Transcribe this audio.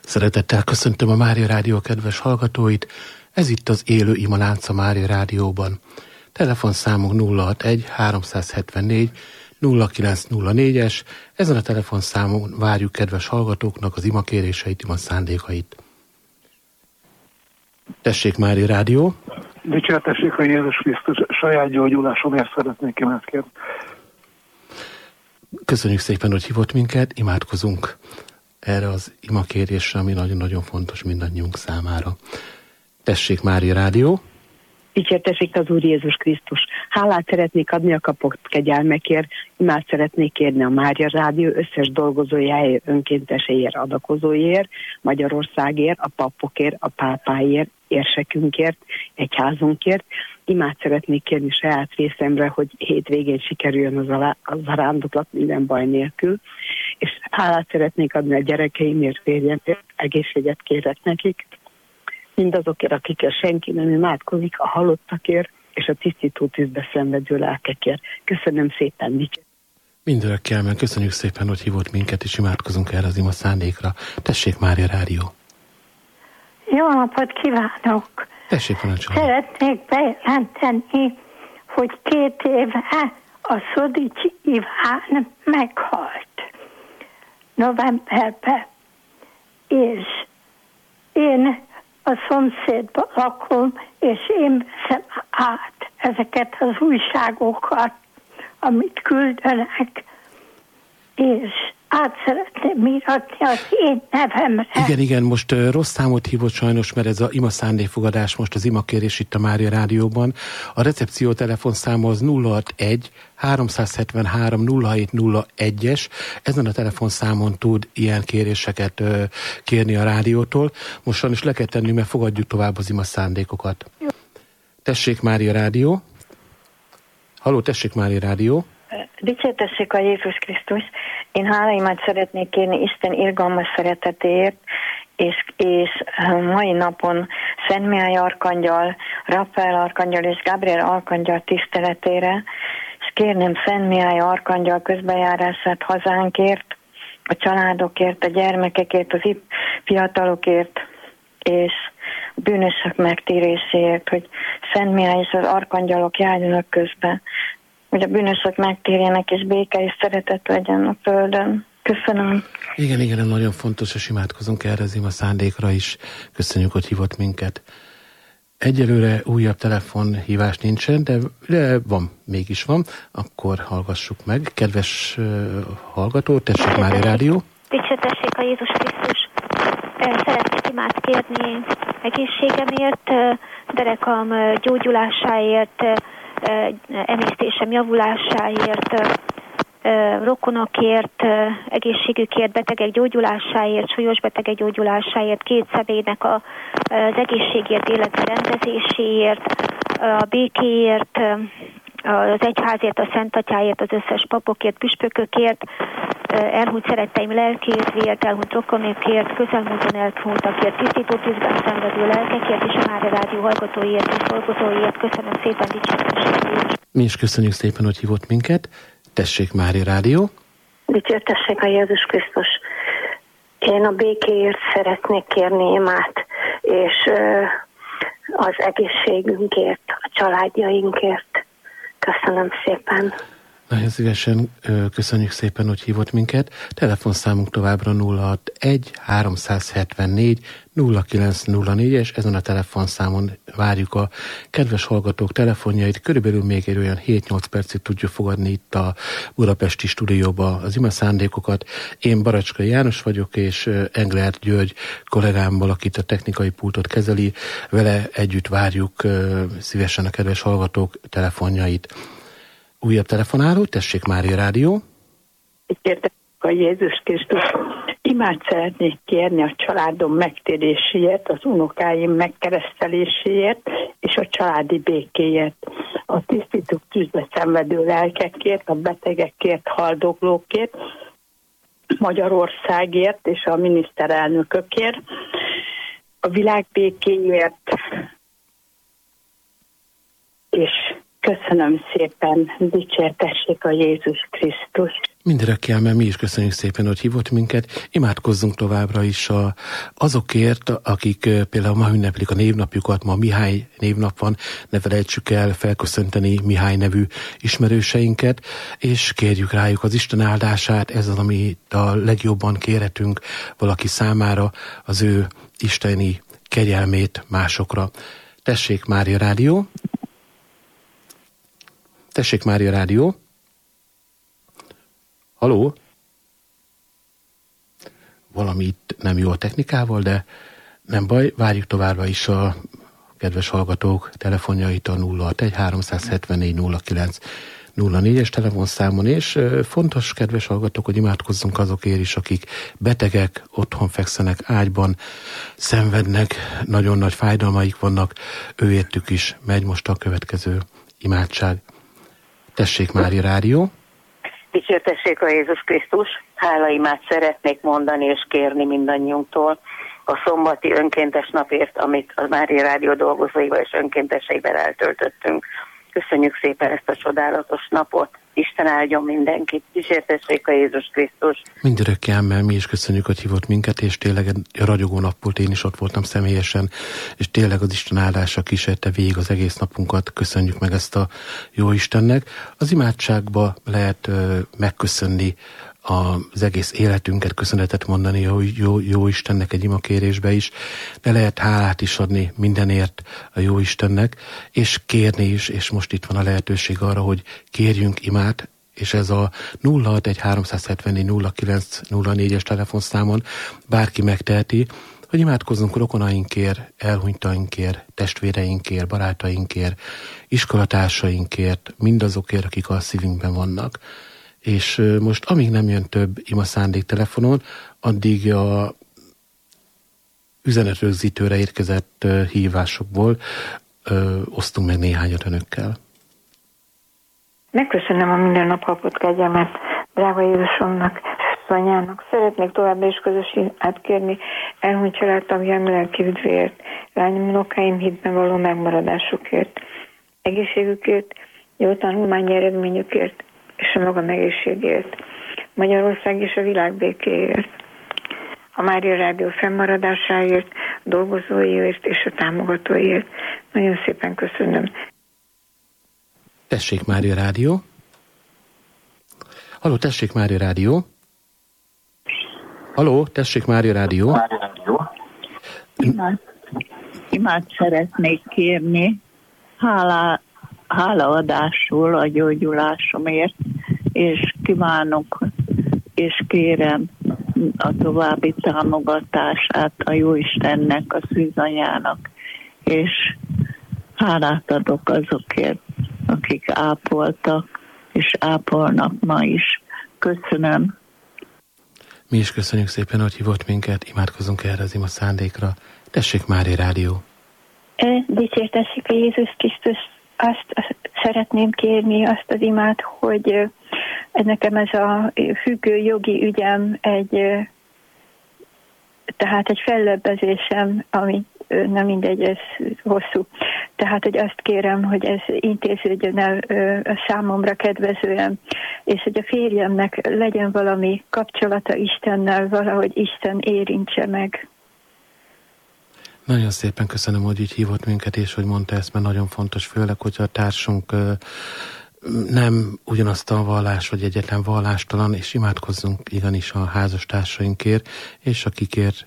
Szeretettel köszöntöm a Mária Rádió kedves hallgatóit. Ez itt az élő imalánc a Mária Rádióban. Telefonszámunk 061 374 0904-es. Ezen a telefonszámon várjuk kedves hallgatóknak az imakéréseit, ima szándékait. Tessék, Mária Rádió! Dicsértessék a Jézus Krisztus, saját gyógyulásomért szeretnék imát kérni. Köszönjük szépen, hogy hívott minket, imádkozunk erre az imakérésre, ami nagyon-nagyon fontos mindannyiunk számára. Tessék, Mária Rádió! Dicsértessék az Úr Jézus Krisztus. Hálát szeretnék adni a kapott kegyelmekért, imát szeretnék kérni a Mária Rádió összes dolgozójáért, önkénteséért, adakozóért, Magyarországért, a papokért, a pápáért, érsekünkért, egyházunkért. Imát szeretnék kérni saját részemre, hogy hétvégén sikerüljön az arándoklat minden baj nélkül. És hálát szeretnék adni a gyerekeimért, férjemért, egészséget kérek nekik. Mindazokért, akikkel senki nem imádkozik, a halottakért és a tisztító tűzbe szenvedő lelkekért. Köszönöm szépen, Dicsér. Mindörökkel, mert köszönjük szépen, hogy hívott minket, és imádkozunk erre az ima szándékra. Tessék, Mária Rádió! Jó napot kívánok! Tessék, parancsolni! Szeretnék bejelenteni, hogy 2 éve a Szodicsi Iván meghalt novemberben, és én a szomszédban lakom, és én veszem át ezeket az újságokat, amit küldenek, és át szeretném íratni az én nevemre. Igen, most rossz számot hívott sajnos, mert ez a ima szándékfogadás, most az imakérés itt a Mária Rádióban. A recepció telefonszáma az 061 373 0701-es. Ezen a telefonszámon tud ilyen kéréseket kérni a rádiótól. Most sajnos le kell tenni, mert fogadjuk tovább az ima szándékokat. Jó. Tessék, Mária Rádió! Halló, tessék, Mária Rádió! Dicsértessék a Jézus Krisztus. Én hálaimat szeretnék kérni Isten irgalmas szeretetéért, és mai napon Szent Mihály arkangyal, Rafael arkangyal és Gabriel arkangyal tiszteletére, és kérném Szent Mihály arkangyal közbejárását hazánkért, a családokért, a gyermekekért, az fiatalokért, és a bűnösök megtéréséért, hogy Szent Mihály és az arkangyalok járjanak közbe, hogy a bűnösök megtérjenek, és béke és szeretet legyen a földön. Köszönöm. Igen, nagyon fontos, és imádkozunk erre az ima szándékra is. Köszönjük, hogy hívott minket. Egyelőre újabb telefonhívás nincsen, de mégis van. Akkor hallgassuk meg. Kedves hallgató, tessék, Mária Rádió. Dicsértessék a Jézus Krisztus. Szeretnék imát kérni egészségemért, derekam gyógyulásáért, emésztésem javulásáért, rokonokért, egészségükért, betegek gyógyulásáért, súlyos betegek gyógyulásáért, 2 személynek az egészségért, életre rendezéséért, a békéért, az egyházért, a Szent Atyáért, az összes papokért, püspökökért, elhunyt szeretteim lelkéért, elhunyt rokonokért, közelmúlton elhunytakért, tisztító tűzben szenvedő lelkekért, és a Mária Rádió hallgatóiért és dolgozóiért. Köszönöm szépen, dicsértessék. Mi is köszönjük szépen, hogy hívott minket. Tessék, Mária Rádió. Dicsértessék a Jézus Krisztus. Én a békéért szeretnék kérni imát, és az egészségünkért, a családjainkért. Köszönöm szépen. Nagyon szívesen köszönjük szépen, hogy hívott minket. Telefonszámunk továbbra 061 374 0904-es. Ezen a telefonszámon várjuk a kedves hallgatók telefonjait. Körülbelül még egy olyan 7-8 percig tudjuk fogadni itt a budapesti stúdióba az ima szándékokat. Én Baracskai János vagyok, és Engler György kollégámmal, akit a technikai pultot kezeli, vele együtt várjuk szívesen a kedves hallgatók telefonjait. Újabb telefonáló, tessék, Mária Rádió. Dicsértessék a Jézus Krisztus. Imát szeretnék kérni a családom megtéréséért, az unokáim megkereszteléséért, és a családi békéért. A tisztító tűzbe szenvedő lelkekért, a betegekért, haldoklókért, Magyarországért és a miniszterelnökökért, a világ békéért, és köszönöm szépen, dicsértessék a Jézus Krisztus. Mindörökkel, mert mi is köszönjük szépen, hogy hívott minket. Imádkozzunk továbbra is azokért, akik például ma ünneplik a névnapjukat, ma Mihály névnap van, ne felejtsük el felköszönteni Mihály nevű ismerőseinket, és kérjük rájuk az Isten áldását, ez az, amit a legjobban kérhetünk valaki számára, az ő isteni kegyelmét másokra. Tessék, Mária Rádió! Tessék, Mária Rádió! Haló? Valami itt nem jó a technikával, de nem baj, várjuk továbbra is a kedves hallgatók telefonjait a 061 374 09 04-es telefonszámon, és fontos, kedves hallgatók, hogy imádkozzunk azokért is, akik betegek, otthon fekszenek, ágyban szenvednek, nagyon nagy fájdalmaik vannak, őértük is megy most a következő imádság. Tessék, Mária Rádió! Dicsértessék a Jézus Krisztus! Hálaimát szeretnék mondani és kérni mindannyiunktól a szombati önkéntes napért, amit a Mária Rádió dolgozóival és önkénteseivel eltöltöttünk. Köszönjük szépen ezt a csodálatos napot! Isten áldjon mindenkit! Dicsértessék a Jézus Krisztus! Mindörökké, mert mi is köszönjük, hogy hívott minket, és tényleg a ragyogó napból én is ott voltam személyesen, és tényleg az Isten áldása kísérte végig az egész napunkat. Köszönjük meg ezt a jó Istennek. Az imádságba lehet megköszönni az egész életünket, köszönetet mondani jó Istennek egy imakérésbe is, de lehet hálát is adni mindenért a jó Istennek, és kérni is, és most itt van a lehetőség arra, hogy kérjünk imát, és ez a 061 374 09 04-es telefonszámon bárki megteheti, hogy imádkozzunk rokonainkért, elhunytainkért, testvéreinkért, barátainkért, iskolatársainkért, mindazokért, akik a szívünkben vannak. És most, amíg nem jön több ima szándék telefonon, addig a üzenetrögzítőre érkezett hívásokból osztunk meg néhányat önökkel. Megköszönöm a minden nap kapott kegyelmet drága Jézusomnak, anyának. Szeretnék továbbra is közösséget kérni elhunyt családtagjaim lelki üdvéért, lányom, unokáim hitben való megmaradásukért, egészségükért, jó tanulmányi eredményükért, és a magam egészségért, Magyarország és a világ békéért, a Mária Rádió fennmaradásáért, a dolgozóiért és a támogatóiért. Nagyon szépen köszönöm. Tessék, Mária Rádió! Halló, tessék, Mária Rádió! Halló, tessék, Mária Rádió! Imát szeretnék kérni, hálaadásul a gyógyulásomért, és kívánok, és kérem a további támogatását a Jóistennek, a szűzanyának, és hálát adok azokért, akik ápoltak, és ápolnak ma is. Köszönöm. Mi is köszönjük szépen, hogy hívott minket, imádkozunk erre az ima szándékra. Tessék, Mária Rádió! Dicsértessék a Jézus Krisztus! Azt szeretném kérni, azt az imát, hogy nekem ez a függő jogi ügyem tehát egy fellöbbezésem, ami nem mindegy, ez hosszú. Tehát, hogy azt kérem, hogy ez intéződjön el számomra kedvezően, és hogy a férjemnek legyen valami kapcsolata Istennel, valahogy Isten érintse meg. Nagyon szépen köszönöm, hogy így hívott minket, és hogy mondta ezt, mert nagyon fontos, főleg, hogyha a társunk nem ugyanazt a vallás, vagy egyetlen vallástalan, és imádkozzunk igenis a házastársainkért, és akikért